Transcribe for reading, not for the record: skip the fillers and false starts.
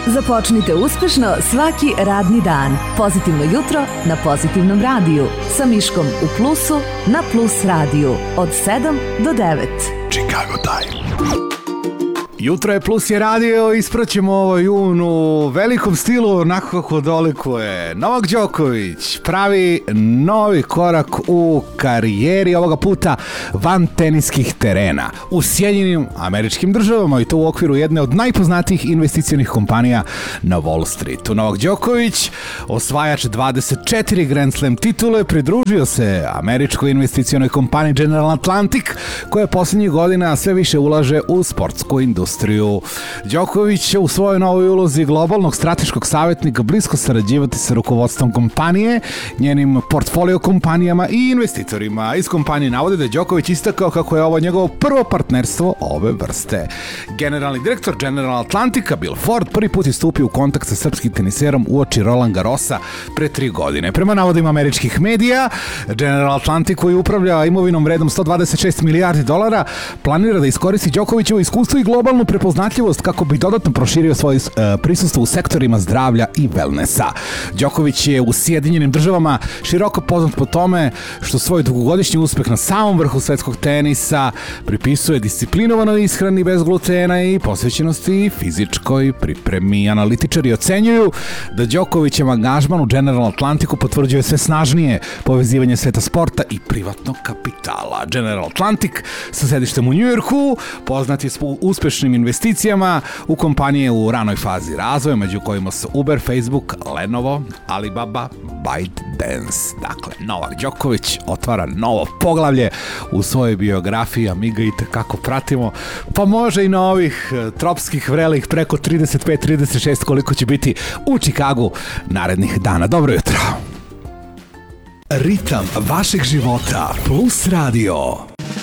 Započnite uspešno svaki radni dan. Pozitivno jutro na Pozitivnom radiju. Sa Miškom u plusu na Plus radiju. Od 7 do 9. Chicago Time. Jutro je Plus je radio, ispraćemo ovo jun u velikom stilu, onako kako dolikuje. Novak Đoković pravi novi korak u karijeri, ovoga puta van teniskih terena. U Sjedinjenim Američkim Državama i to u okviru jedne od najpoznatijih investicionih kompanija na Wall Streetu. Novak Đoković, osvajač 24 Grand Slam titule, pridružio se američkoj investicionoj kompaniji General Atlantic, koja posljednjih godina sve više ulaže u sportsku industriju. Đoković će u svojoj novoj ulozi globalnog strateškog savjetnika blisko sarađivati sa rukovodstvom kompanije, njenim portfolio kompanijama i investitorima. Iz kompanije navode da je Đoković istakao kako je ovo njegovo prvo partnerstvo ove vrste. Generalni direktor General Atlantica Bill Ford prvi put je stupio u kontakt sa srpskim teniserom uoči Roland Garrosa pre 3 godine. Prema navodima američkih medija, General Atlantic, koji upravlja imovinom vrednom $126 milijardi, planira da iskoristi Đokovićevo iskustvo i globalnu prepoznatljivost kako bi dodatno proširio svoje prisustvo u sektorima zdravlja i wellnessa. Đoković je u Sjedinjenim Državama široko poznat po tome što svoj dugogodišnji uspeh na samom vrhu svetskog tenisa pripisuje disciplinovanoj ishrani bez glutena i posvećenosti fizičkoj pripremi. Analitičari ocenjuju da Đokovićev angažman u General Atlanticu potvrđuje sve snažnije povezivanje sveta sporta i privatnog kapitala. General Atlantic sa sedištem u Njujorku poznat je s uspešnim investicijama u kompanije u ranoj fazi razvoja, među kojima su Uber, Facebook, Lenovo, Alibaba, ByteDance. Dakle, Novak Đoković otvara novo poglavlje u svojoj biografiji, a mi ga itekako pratimo, pa može i na ovih tropskih vrelih preko 35-36 koliko će biti u Chicagu narednih dana. Dobro jutro! Ritam vašeg života, Plus radio.